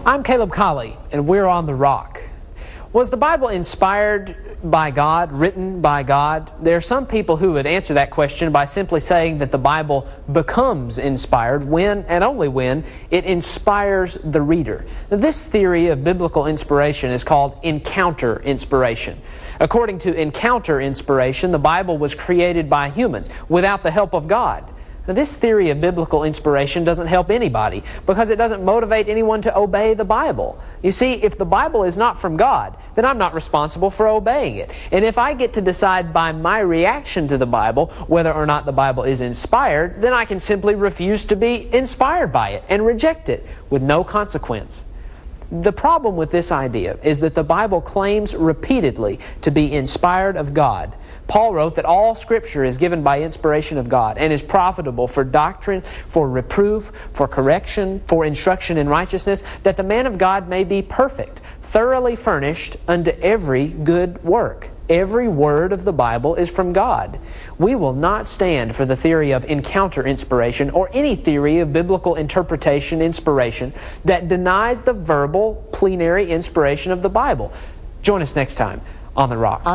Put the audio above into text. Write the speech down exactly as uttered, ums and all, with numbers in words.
I'm Caleb Colley, and we're on The Rock. Was the Bible inspired by God, written by God? There are some people who would answer that question by simply saying that the Bible becomes inspired when, and only when, it inspires the reader. Now, this theory of biblical inspiration is called encounter inspiration. According to encounter inspiration, the Bible was created by humans without the help of God. Now, this theory of biblical inspiration doesn't help anybody because it doesn't motivate anyone to obey the Bible. You see, if the Bible is not from God, then I'm not responsible for obeying it. And if I get to decide by my reaction to the Bible whether or not the Bible is inspired, then I can simply refuse to be inspired by it and reject it with no consequence. The problem with this idea is that the Bible claims repeatedly to be inspired of God. Paul wrote that all Scripture is given by inspiration of God and is profitable for doctrine, for reproof, for correction, for instruction in righteousness, that the man of God may be perfect, thoroughly furnished unto every good work. Every word of the Bible is from God. We will not stand for the theory of encounter inspiration or any theory of biblical interpretation inspiration that denies the verbal, plenary inspiration of the Bible. Join us next time on The Rock.